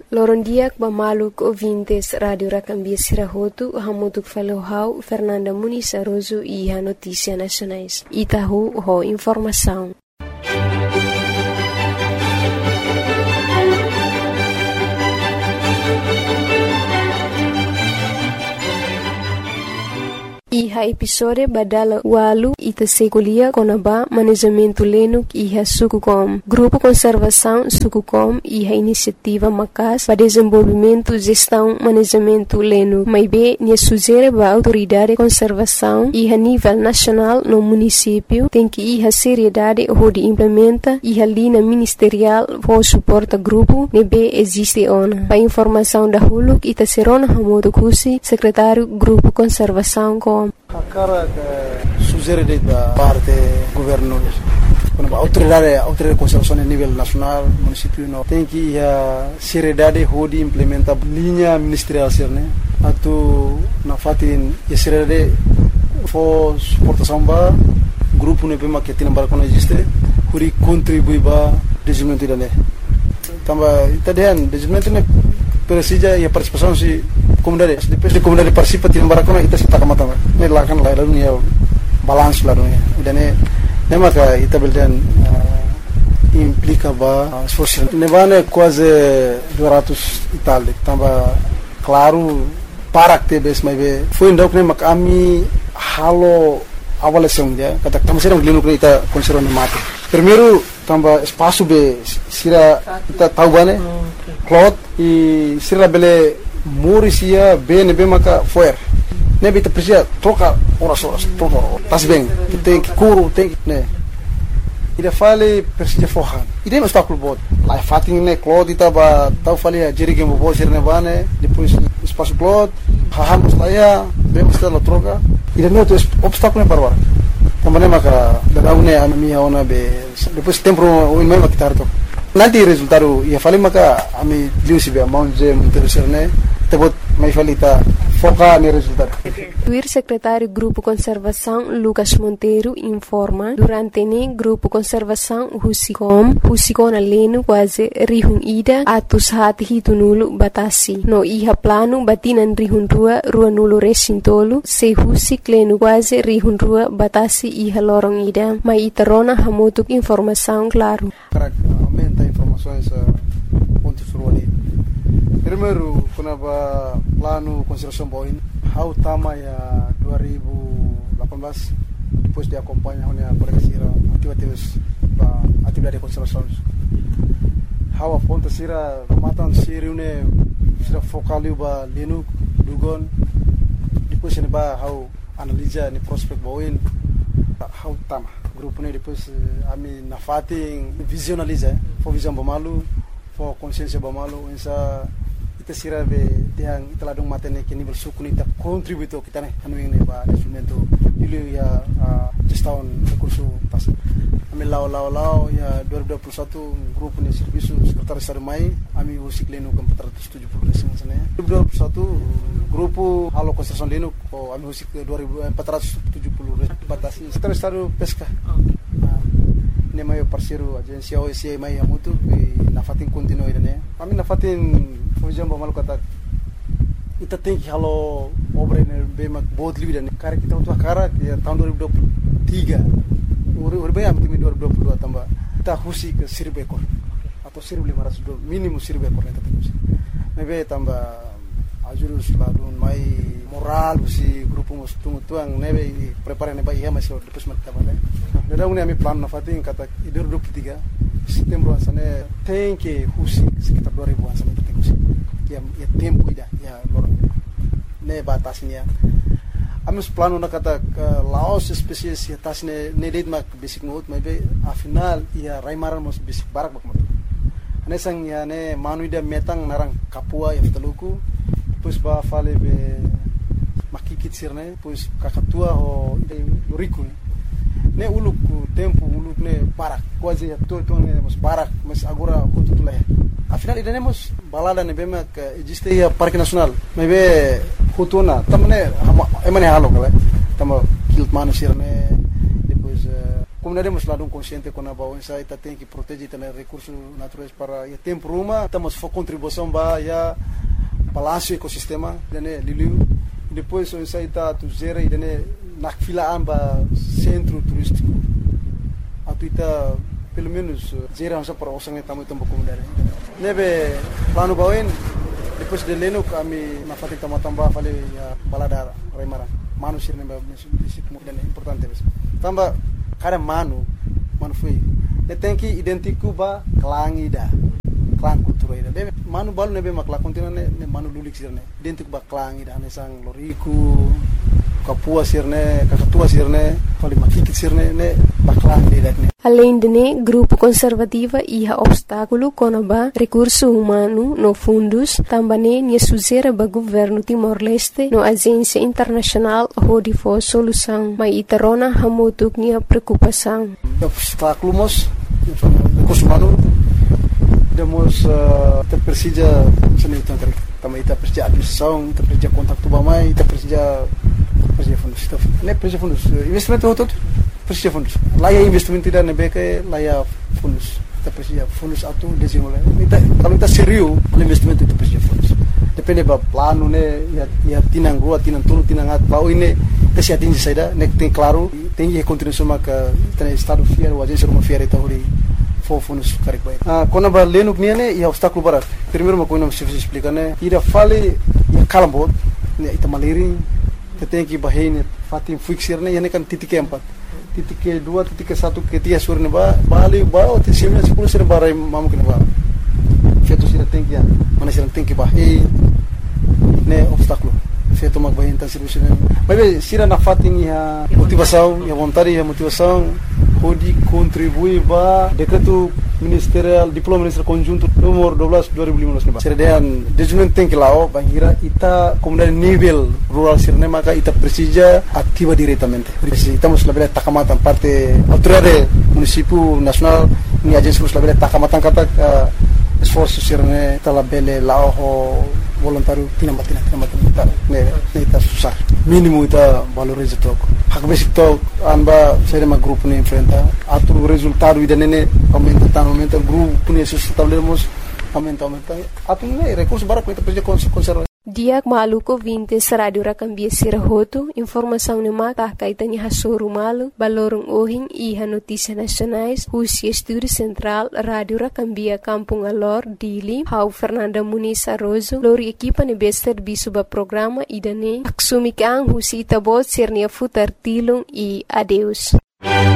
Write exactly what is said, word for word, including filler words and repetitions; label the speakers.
Speaker 1: Lorondiak bamaluk ouvintes Radio Rakambia Sirahotu, hamutuk falohau Fernanda Muniz Aroso e a Notícia Nacionais. Itahu ho informação. Iha episode badala walu ita sekulia konaba manejamento lenuk iha Sukucom. Grupo Conservação Sukucom iha iniciativa Macas para desenvolvimento, gestão, manejamento lenuk. Maibe nia sugere ba autoridade de conservação iha nível nacional no município tem que iha seriedade onde implementa iha linha ministerial for suporta grupo nebe existe ona. Para informação da huluk ita serona hamodo kusi secretário Grupo Conservação com
Speaker 2: a cara que sugere da parte governo, quando a autoridade, a autoridade de conservação a nível nacional, município não tem que a seriedade de implementar linha ministerial né, atu na fatin a seriedade for suportação ba grupo ne pema que tem para quando existe, puri contribui ba desenvolvimento da né, tamba itadian desenvolvimento ne precisa e a participação se comunidade, depois de comunidade participa tim barakona ita sita kamata ne lakan la dunia balance la dunia dan ne maka ita beldan implica ba esforço ne vane quase duzentos itali tamba claro para que bes mai be foi ndok ne mak ami halo avaliação dia kata tamba serang linu ita conserva ne mate primeiro tamba espaço be sira ita tahu bane cloth e sira bele Murisia bem bem maka foer. Nebe te precisa trocar horas horas trocar. Tas bem. Tem que curo tem que né. Ida fale precisa forrar. Ida não está com o bot. Lá fating né cloth ita ba tau fale a jeri que mo bo ser ne bane depois espaço cloth. Hahamos lá ya bem está la troca. Ida não tem obstáculo ne parwar. Também maka da une a minha ona be depois tempo o in mesmo que tarto. Nanti resultado ia fale maka ami liu sibe amount je interessar né. Tebut mai falita foca no resultado.
Speaker 1: O secretário Grupo Conservação Lucas Monteiro informa durante ne Grupo Conservação Husicom Husicona leno quase rihun ida atus hati hitunulu batasi no iha plano batinan rihun rua rua nulo resintolu se husik leno quase rihun rua batasi iha lorong ida mai iterona hamutuk informação claro.
Speaker 2: Para aumenta informações ponto surwali. Primeiro, quando a plano conservação boin, how tama ya dua ribu lapan belas, depois de acompanhar a colega Sira atividades ba atividade de conservação. How a ponta Sira matan Sira une Sira focaliu ba linu dugon, depois ne ba how analisa ni prospect boin, how tama grupo ne depois ami na fating visualiza, for visão bamalu, for consciência bamalu, insa ita sira be tiang ita ladung matene que nível suku ita contributo kita ne anu ini ba instrumento dulu ya gestão recurso pas ami lau lau lau ya dua ribu dua puluh satu grupo ni serviço sekretaris sarmai ami husik lenu ke empat ratus tujuh puluh resim sana dua ribu dua puluh satu grupo halo konstruksi lenu ko ami husik ke empat ratus tujuh puluh batasi sekretaris saru pesca ne mai parceiro agência O S A mai amutu na fatin continuo ida ami na fatin fujam ba malu kata ita tem que halo obra ne be mak bot libi dan kare kita untuk kara ya tahun dua ribu dua puluh tiga uri uri bayam timi dua ribu dua puluh dua tambah kita husi ke seribu ekor atau seribu lima ratus minimum seribu ekor kita husi mebe tambah ajurus ladun mai moral si grupo mus tungu tuang nebe prepare ne ba iya masih depois mak tabale dada une ami plan na fatin kata dua ribu dua puluh tiga setembro ansane tem que husi sekitar dua ribu ansane kita husi ya ya tempo ida ya lorong ne batasnya amus plano na kata laos spesies ya tasne ne date mak basic note maybe a final ya raimaran mos basic barak mak mat ane sang ya ne manuida metang narang kapua ya teluku pues ba fale be makikit sirne pues kakatua ho loriku ne uluk tempo uluk ne barak quase ya to to ne mos barak mas agora hututula afinal ida nemos balada ne bema que existe ya parque nacional mebe hutuna tamne emane halo kala tamo kilt manu sirne depois comunidade mas lado consciente com a bawah saya kita tem que proteger também recursos naturais para ya tempo rumah estamos for contribuição ba ya balanço ecosistema dane liliu depois so saya ta tu zera e dane nak filaan ba centro turístico atu ita pelo menos zera onsa para osang tamu itu comunidade nebe plano bawin depois de leno kami na fatik tamba-tamba fale ya balada remara manu sirne ba mesik dan importante bes tamba kada manu manu foi de tem que identificar ba klangi da klang kultura ida de manu balu nebe makla kontinene ne manu lulik sirne identificar ba klangi da ne sang loriku kapua sirne kakatua sirne fale makikit sirne ne ba klangi da ne.
Speaker 1: Além de né, grupo conservativa ia obstáculo conaba recurso humano no fundos, também ne suzera ba governo Timor-Leste no agência internacional hodi for solução, mas itarona hamutuk nia preocupação.
Speaker 2: Obstáculo mos recurso humano demos uh, kita persija seni tangkar também kita persija administração, kita persija kontak tu bamai, kita persija persija fundos, kita ne persija fundos investimento todo persija fundos. Laya investimento tidak nebe ke laya fundos. Kita persija fundos atu desenvolver. Kita kalau kita serius investimento itu persija fundos. Depende ba plano ne ya ya tinang rua tinang tulu tinang at bau ini kita atingi saida nek tem claro tem que continuar maka tem estado fiel o agência uma fiel itu hori for fundos karek baik. Ah quando ba leno kniane ya obstáculo barat. Primeiro uma coisa não se explica né. Ira fale ya kalambot ne ita maliri tem que bahine fatim fixir ne yani kan titik empat. Titik kedua, titik ke satu, ketiga sur ne ba bali ba o tisimnya sepuluh sir barai mamu kene ba. Feito sira tem que ya. Mana sira tem que bahi ne obstáculo. Feito mag bahi então serviço ne. Mas sira na fatim ya motivação, ya vontade, ya motivação pode contribuir ba decreto ministerial diploma ministerial conjunto nomor dua belas dua ribu lima belas ne ba. Sira dan desenvolvimento tem que lao bangira ita comunidade nível rural sirne maka ita precisa ativa diretamente. Estamos label takamatan parte autoridade município nacional ni agência sus label takamatan kata uh, esforço sirne ita label lao ho voluntário tinambatina tinambatina ne ne ita susah mínimo ita valoriza tok hak basic tok anba serema grupo ne enfrenta atu resultado ida nene aumenta tan aumenta grupo ne sustentamos aumenta aumenta atu ne recurso bara kita precisa conservar.
Speaker 1: Diak maluko vintes radio rakambia sirahoto, informação ne maka kaitanya hasoro malu, balorong ohing iha notícia nacionais, Husi Estúdio Central, Radio Rakambia Kampung Alor, Dili, Hau Fernanda Muniz Arrozo, lori equipa ne bester bisuba programa idane, aksumik ang Husi itabot sirnia futar tilong e adeus.